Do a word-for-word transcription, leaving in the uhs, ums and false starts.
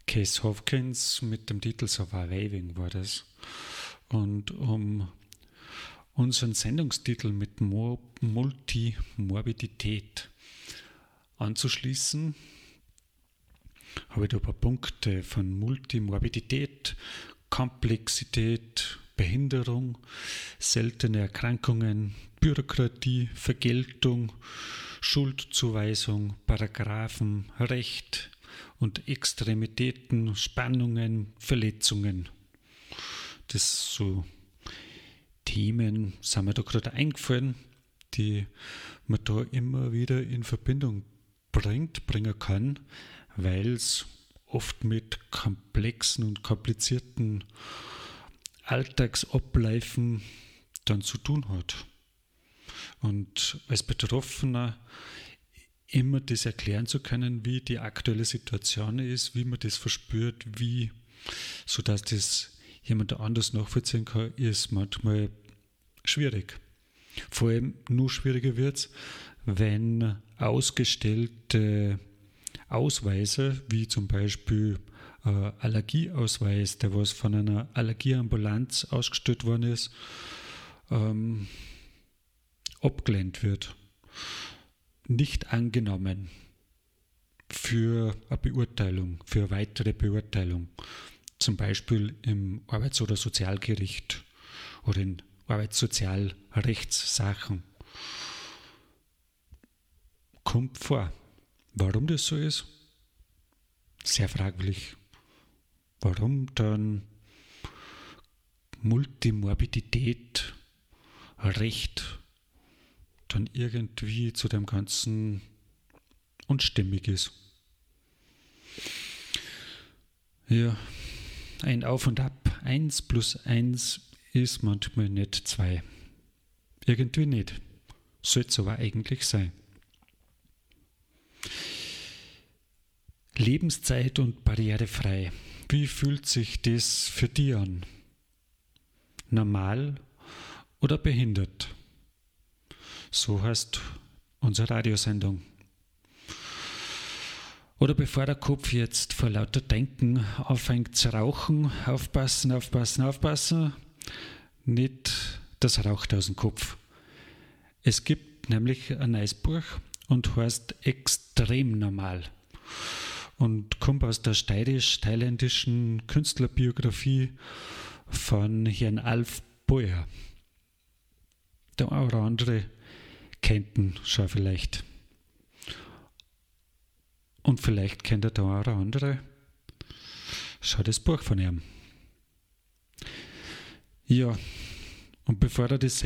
Case Hopkins mit dem Titel Surviving war das. Und um unseren Sendungstitel mit Mo- Multimorbidität anzuschließen, habe ich da ein paar Punkte von Multimorbidität, Komplexität, Behinderung, seltene Erkrankungen, Bürokratie, Vergeltung, Schuldzuweisung, Paragraphen, Recht und Extremitäten, Spannungen, Verletzungen. Das so Themen sind mir da gerade eingefallen, die man da immer wieder in Verbindung bringt, bringen kann, weil es oft mit komplexen und komplizierten Alltagsabläufen dann zu tun hat. Und als Betroffener immer das erklären zu können, wie die aktuelle Situation ist, wie man das verspürt, wie, sodass das jemand anders nachvollziehen kann, ist manchmal schwierig. Vor allem nur schwieriger wird es, wenn ausgestellte Ausweise, wie zum Beispiel äh, Allergieausweis, der was von einer Allergieambulanz ausgestellt worden ist, ähm, abgelehnt wird. Nicht angenommen für eine Beurteilung, für eine weitere Beurteilung. Zum Beispiel im Arbeits- oder Sozialgericht oder in Arbeitssozialrechtssachen. Kommt vor. Warum das so ist? Sehr fraglich. Warum dann Multimorbidität, Recht dann irgendwie zu dem Ganzen unstimmig ist. Ja, ein Auf und Ab. Eins plus eins ist manchmal nicht zwei. Irgendwie nicht. Sollte es aber eigentlich sein. Lebenszeit und barrierefrei. Wie fühlt sich das für dich an? Normal oder behindert? So heißt unsere Radiosendung. Oder bevor der Kopf jetzt vor lauter Denken anfängt zu rauchen, aufpassen, aufpassen, aufpassen, nicht das raucht aus dem Kopf. Es gibt nämlich ein neues Buch und heißt Extrem normal und kommt aus der steirisch-thailändischen Künstlerbiografie von Herrn Alf Boyer. Der eine oder andere kennt ihn schon vielleicht. Und vielleicht kennt der eine oder andere schon das Buch von ihm. Ja, und bevor er das